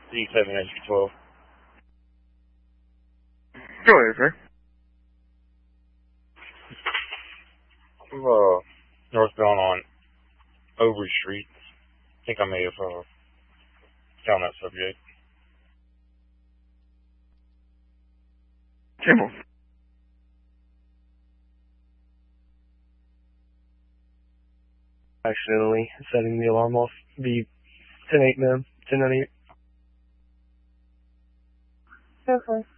D7 entry 12. Go ahead, sir. I'm northbound on Overy Street. I think I may have found that subject. Simple. Accidentally setting the alarm off. Be 10:08, ma'am. 10:98. Okay.